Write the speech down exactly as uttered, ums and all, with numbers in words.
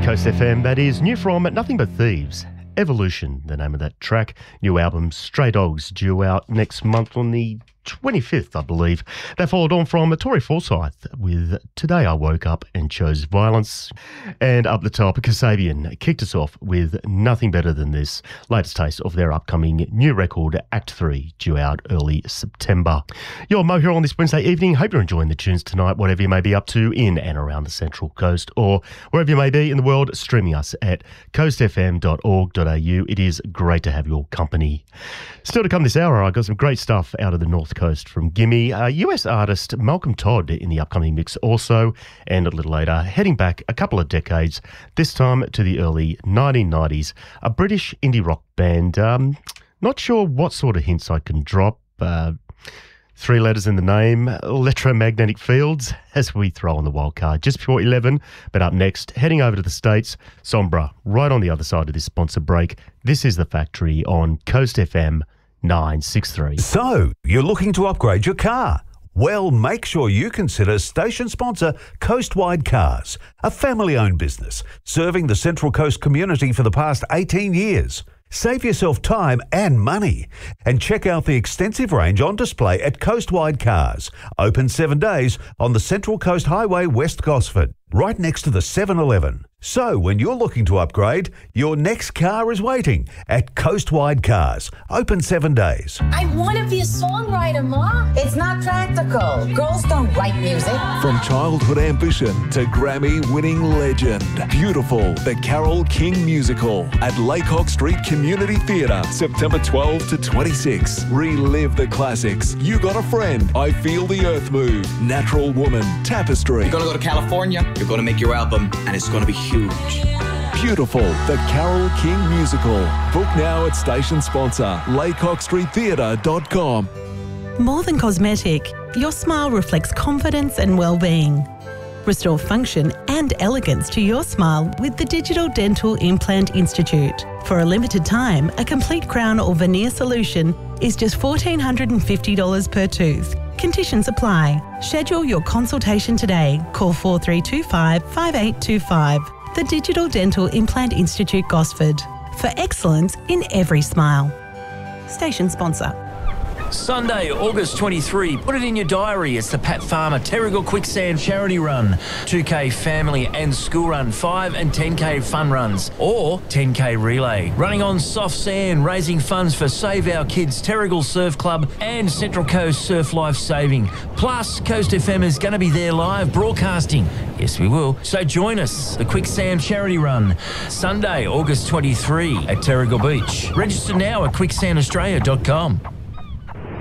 Coast F M, that is new from Nothing But Thieves. Evolution, the name of that track. New album, Stray Dogs, due out next month on the twenty-fifth, I believe. That followed on from Tori Forsyth with Today I Woke Up and Chose Violence. And up the top, Kasabian kicked us off with Nothing Better Than This, latest taste of their upcoming new record, Act three, due out early September. You're Mo here on this Wednesday evening. Hope you're enjoying the tunes tonight, whatever you may be up to in and around the Central Coast or wherever you may be in the world, streaming us at coast f m dot org dot a u. It is great to have your company. Still to come this hour, I got some great stuff out of the North Coast from Gimme, uh, U S artist Malcolm Todd in the upcoming mix also, and a little later, heading back a couple of decades, this time to the early nineteen nineties, a British indie rock band. Um, not sure what sort of hints I can drop. Uh, three letters in the name, Electromagnetic Fields, as we throw on the wild card just before eleven. But up next, heading over to the States, Sombra, right on the other side of this sponsor break. This is The Factory on Coast F M nine sixty-three. So, you're looking to upgrade your car? Well, make sure you consider station sponsor Coastwide Cars, a family-owned business serving the Central Coast community for the past eighteen years. Save yourself time and money and check out the extensive range on display at Coastwide Cars, open seven days on the Central Coast Highway, West Gosford, right next to the seven eleven. So when you're looking to upgrade, your next car is waiting at Coastwide Cars, open seven days. I want to be a songwriter, Ma. It's not practical. Girls don't write music. From childhood ambition to Grammy-winning legend, Beautiful, the Carole King musical at Laycock Street Community Theatre, September twelfth to twenty-sixth. Relive the classics. You Got a Friend, I Feel the Earth Move, Natural Woman, Tapestry. You're going to go to California, you're going to make your album, and it's going to be huge. Beautiful, the Carole King musical. Book now at station sponsor laycock street theatre dot com. More than cosmetic, your smile reflects confidence and well-being. Restore function and elegance to your smile with the Digital Dental Implant Institute. For a limited time, a complete crown or veneer solution is just one thousand four hundred fifty dollars per tooth. Conditions apply. Schedule your consultation today. Call four three two five, five eight two five. The Digital Dental Implant Institute, Gosford. For excellence in every smile. Station sponsor. Sunday, August twenty-third. Put it in your diary. It's the Pat Farmer Terrigal Quicksand Charity Run. two K family and school run. five and ten K fun runs. Or ten K relay. Running on soft sand, raising funds for Save Our Kids, Terrigal Surf Club and Central Coast Surf Life Saving. Plus, Coast F M is going to be there live broadcasting. Yes, we will. So join us. The Quicksand Charity Run. Sunday, August twenty-third at Terrigal Beach. Register now at quicksand australia dot com.